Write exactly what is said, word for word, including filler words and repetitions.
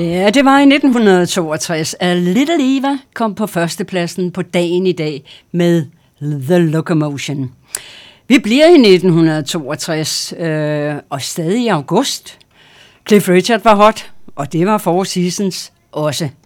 Ja, det var i nitten toogtres, at Little Eva kom på førstepladsen på dagen i dag med The Locomotion. Vi bliver i nitten toogtres, øh, og stadig i august. Cliff Richard var hot, og det var Four Seasons også.